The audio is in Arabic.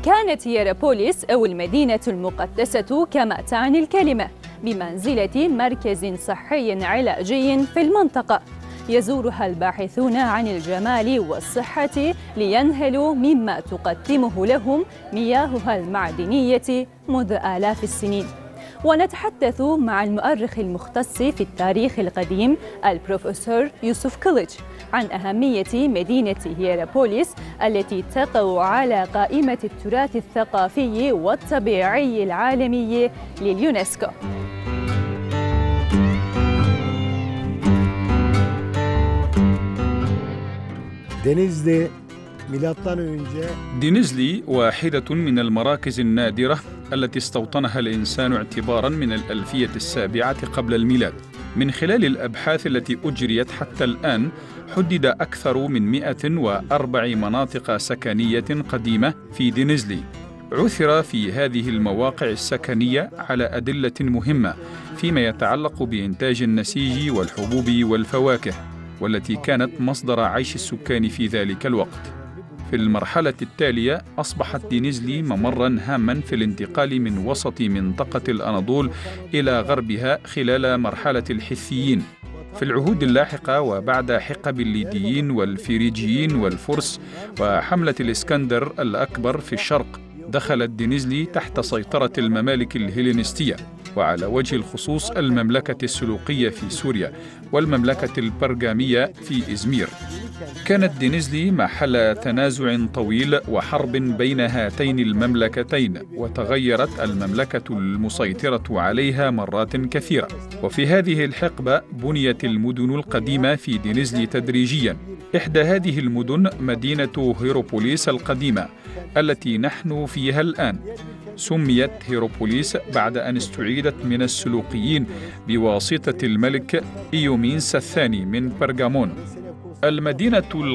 كانت هيرابوليس أو المدينة المقدسة كما تعني الكلمة بمنزلة مركز صحي علاجي في المنطقة، يزورها الباحثون عن الجمال والصحة لينهلوا مما تقدمه لهم مياهها المعدنية منذ آلاف السنين. ونتحدث مع المؤرخ المختص في التاريخ القديم البروفيسور يوسف كليج عن أهمية مدينة هيرابوليس التي تقع على قائمة التراث الثقافي والطبيعي العالمي لليونسكو. دينيزلي واحدة من المراكز النادرة التي استوطنها الإنسان اعتباراً من الألفية السابعة قبل الميلاد. من خلال الأبحاث التي أجريت حتى الآن حدد أكثر من 104 مناطق سكنية قديمة في دينيزلي. عثر في هذه المواقع السكنية على أدلة مهمة فيما يتعلق بإنتاج النسيج والحبوب والفواكه، والتي كانت مصدر عيش السكان في ذلك الوقت. في المرحلة التالية أصبحت دينيزلي ممراً هاماً في الانتقال من وسط منطقة الأناضول إلى غربها خلال مرحلة الحثيين. في العهود اللاحقة وبعد حقب الليديين والفريجيين والفرس وحملة الإسكندر الأكبر في الشرق، دخلت دينيزلي تحت سيطرة الممالك الهيلينستية، وعلى وجه الخصوص المملكة السلوقية في سوريا والمملكة البرغامية في إزمير. كانت دينيزلي محل تنازع طويل وحرب بين هاتين المملكتين، وتغيرت المملكة المسيطرة عليها مرات كثيرة. وفي هذه الحقبة بنيت المدن القديمة في دينيزلي تدريجياً. إحدى هذه المدن مدينة هيرابوليس القديمة التي نحن فيها الآن. سميت هيرابوليس بعد أن استعيدت من السلوقيين بواسطة الملك إيومينس الثاني من برغامون. المدينة